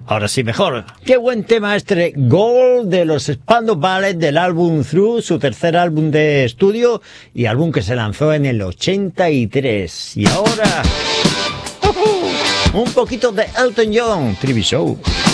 Ahora sí, mejor. Qué buen tema este Gold de los Spandau Ballet del álbum Through, su tercer álbum de estudio y álbum que se lanzó en el 83. Y ahora un poquito de Elton John, Trivi Show.